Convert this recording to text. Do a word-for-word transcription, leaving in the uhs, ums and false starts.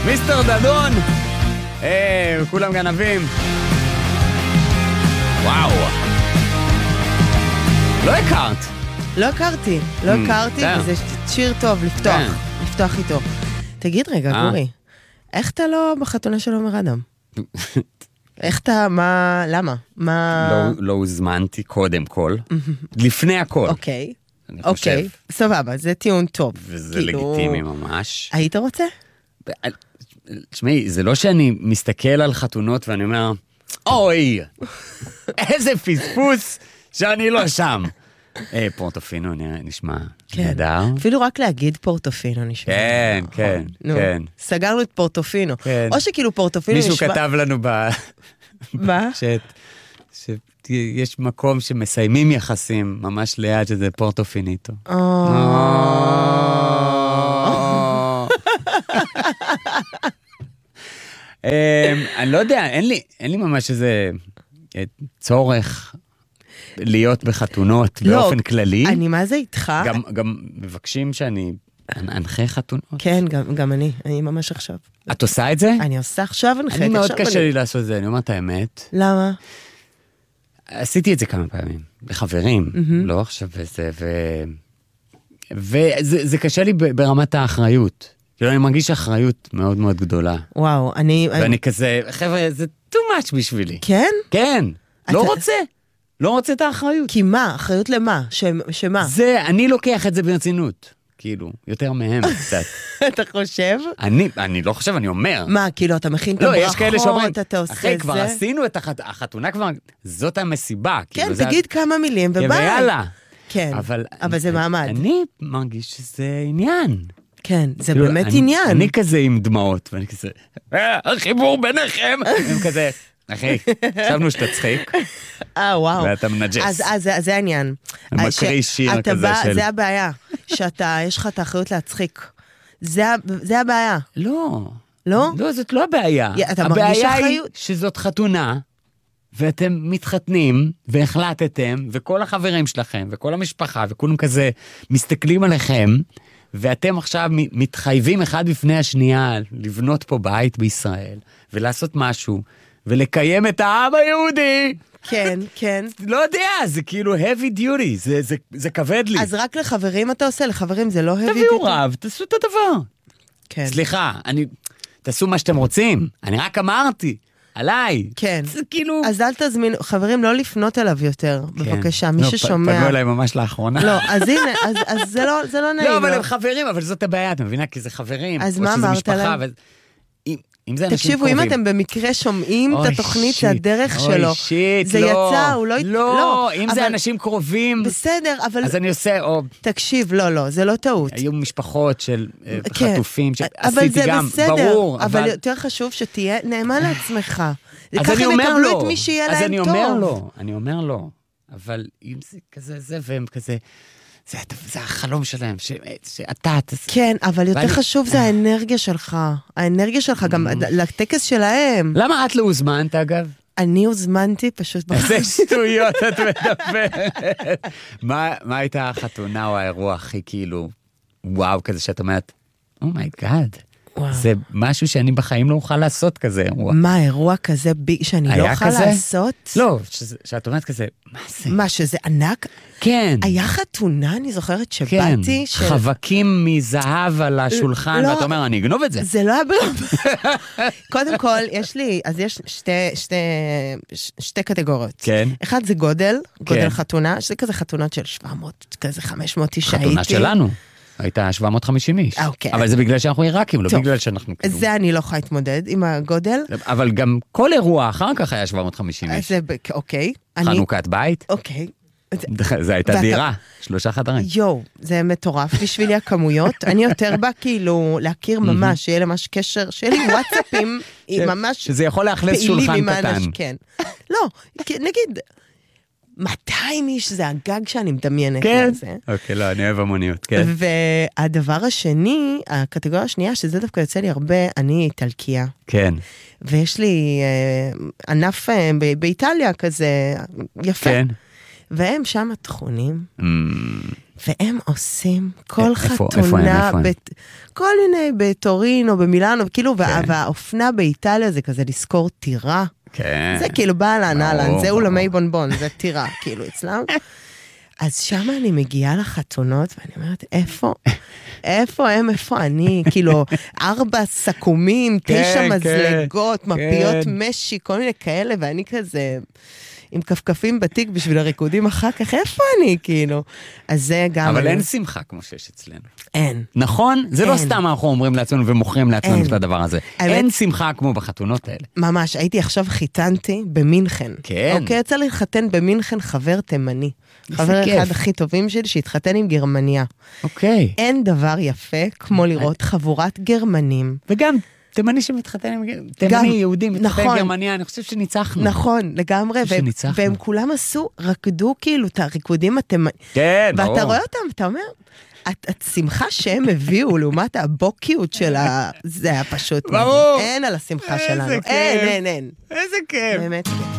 מיסטר דדון. אה, כולם גנבים. וואו. לא הכרת. לא הכרתי, לא הכרתי, וזה שיר טוב לפתוח, לפתוח איתו. תגיד רגע, גורי, איך אתה לא בחתונה של עומר אדם? איך אתה, מה, למה? מה... לא הוזמנתי קודם כל, לפני הכל. אוקיי, אוקיי, סבבה, זה טיעון טוב. וזה לגיטימי ממש. היית רוצה? תשמעי, זה לא שאני מסתכל על חתונות ואני אומר, אוי, איזה פספוס שאני לא שם. אה, פורטופינו נשמע נהדר. אפילו רק להגיד פורטופינו נשמע. כן, כן, כן. סגרנו את פורטופינו. או שכאילו פורטופינו נשמע... מישהו כתב לנו מה? שיש מקום שמסיימים יחסים ממש ליד שזה פורטופיניטו. אני לא יודע, אין לי ממש איזה צורך להיות בחתונות באופן כללי. אני מה זה איתך? גם מבקשים שאני אנחה חתונות. כן, גם אני, אני ממש עכשיו. את עושה את זה? אני עושה עכשיו אנחת. אני מאוד קשה לי לעשות את זה, אני אומר את האמת. למה? עשיתי את זה כמה פעמים, לחברים, לא עכשיו וזה, וזה קשה לי ברמת האחריות. כאילו אני מרגיש אחריות מאוד מאוד גדולה. וואו, אני... ואני כזה, חבר'ה, זה too much בשבילי. כן? כן, לא רוצה. לא רוצה את האחריות. כי מה? אחריות למה? שמה? זה, אני לוקח את זה ברצינות. כאילו, יותר מהם קצת. אתה חושב? אני, אני לא חושב, אני אומר. מה, כאילו, אתה מכין את הברכות, לא, יש כאלה שאומרים, אתה עושה אחרי, את כבר זה? עשינו את החת... החתונה כבר, זאת המסיבה. כן, כאילו, תגיד זה... כמה מילים, וביי. ויאללה. כן, אבל, אבל זה אני, מעמד. אני מרגיש שזה עניין. כן, זה כאילו, באמת אני, עניין. אני כזה עם דמעות, ואני כזה, אה, החיבור ביניכם. הם כזה, אחי, חשבנו שאתה צחיק. אה, וואו. ואתה מנג'ס. אז, אז, אז זה העניין. מקריא שיר כזה בא, של... זה הבעיה, שאתה, יש לך את האחריות להצחיק. זה, זה הבעיה. לא. לא? לא, זאת לא הבעיה. אתה מרגיש אחריות? הבעיה היא שזאת חתונה, ואתם מתחתנים, והחלטתם, וכל החברים שלכם, וכל המשפחה, וכולם כזה מסתכלים עליכם, ואתם עכשיו מתחייבים אחד בפני השנייה, לבנות פה בית בישראל, ולעשות משהו, ולקיים את העם היהודי. כן, כן. לא יודע, זה כאילו heavy duty, זה, זה, זה כבד לי. אז רק לחברים אתה עושה? לחברים זה לא heavy duty? תביאו רב, תעשו את הדבר. כן. סליחה, אני, תעשו מה שאתם רוצים, אני רק אמרתי, עליי. כן. זה כאילו... אז אל תזמינו, חברים, לא לפנות אליו יותר, בבקשה, מי ששומע. פנו אליי ממש לאחרונה. לא, אז הנה, אז זה לא נעים. לא, אבל הם חברים, אבל זאת הבעיה, אתה מבינה? כי זה חברים. אז מה אמרת להם? אם זה אנשים קרובים. תקשיבו, אם אתם במקרה שומעים את התוכנית, זה הדרך שלו. אוי שיט, זה יצא, הוא לא... לא, אם זה אנשים קרובים... בסדר, אבל... אז אני עושה... תקשיב, לא, לא, זה לא טעות. היו משפחות של חטופים, שעשיתי גם, ברור. אבל יותר חשוב שתהיה נאמן לעצמך. אז אני אומר לו. את מי שיהיה להם טוב. אז אני אומר לו, אני אומר לו. אבל אם זה כזה, זה והם כזה... זה, זה החלום שלהם, ש, שאתה... כן, אבל יותר חשוב זה האנרגיה שלך. האנרגיה שלך גם לטקס שלהם. למה את לא הוזמנת, אגב? אני הוזמנתי פשוט... איזה שטויות את מדברת. מה, מה הייתה החתונה או האירוע הכי כאילו, וואו, כזה שאת אומרת, אומייגאד. זה משהו שאני בחיים לא אוכל לעשות כזה אירוע. מה, אירוע כזה שאני לא אוכל לעשות? לא, שאת אומרת כזה, מה זה? מה, שזה ענק? כן. היה חתונה, אני זוכרת שבאתי... כן, חבקים מזהב על השולחן, ואת אומר, אני אגנוב את זה. זה לא היה ברמה. קודם כל, יש לי, אז יש שתי קטגוריות. כן. אחד זה גודל, גודל חתונה, שזה כזה חתונות של שבע מאות, כזה חמש מאות איש הייתי. חתונה שלנו. הייתה שבע מאות וחמישים איש. אבל זה בגלל שאנחנו עיראקים, לא בגלל שאנחנו... זה אני לא יכולה להתמודד עם הגודל. אבל גם כל אירוע אחר כך היה שבע מאות וחמישים איש. אוקיי. חנוכת בית. אוקיי. זה הייתה דירה, שלושה חדרים. יו, זה מטורף בשבילי הכמויות. אני יותר בא כאילו להכיר ממש, שיהיה למש קשר, שיהיה לי וואטסאפים, ממש... שזה יכול לאכלס שולחן קטן. כן. לא, נגיד... מאתיים איש זה הגג שאני מדמיינת. כן. אוקיי, לא, אני אוהב המוניות, כן. והדבר השני, הקטגוריה השנייה, שזה דווקא יוצא לי הרבה, אני איטלקיה. כן. ויש לי ענף באיטליה כזה יפה. כן. והם שם התכונים. והם עושים כל איפה, חתונה, איפה הם, איפה הם? בת, כל מיני בטורינו, במילאנו, כאילו, כן. והאופנה באיטליה זה כזה לזכור טירה. כן. זה כאילו באלן, ברור, אהלן, זה ברור. אולמי בונבון, זה טירה, כאילו, אצלם. אז שם אני מגיעה לחתונות, ואני אומרת, איפה, איפה הם, איפה אני? כאילו, ארבע סכומים, תשע כן, מזלגות, כן, מפיות כן. משי, כל מיני כאלה, ואני כזה עם כפכפים בתיק בשביל הריקודים אחר כך, איפה אני, כאילו? אז זה גם... אבל אני... אין שמחה כמו שיש אצלנו. אין. נכון? זה לא אין. סתם אנחנו אומרים לעצמנו ומוכרים לעצמנו אין. את הדבר הזה. האמת- אין שמחה כמו בחתונות האלה. ממש, הייתי עכשיו חיתנתי במינכן. כן. אוקיי, יצא לי לחתן במינכן חבר תימני. חבר כיף. אחד הכי טובים שלי שהתחתן עם גרמניה. אוקיי. אין דבר יפה כמו לראות חבורת גרמנים. וגם תימני שמתחתן עם גרמניה, תימני יהודי מתחתן עם נכון. גרמניה, אני חושב שניצחנו. נכון, לגמרי, חושב והם- שניצחנו. והם כולם עשו, רקדו כאילו את הריקודים התימנים. כן, ברור. ואתה רואה אותם, אתה אומר, את- השמחה שהם הביאו לעומת הבוקיות של ה... זה היה פשוט... ברור. אין על השמחה איזה שלנו. כיף. אין, אין, אין. איזה כיף. באמת כיף.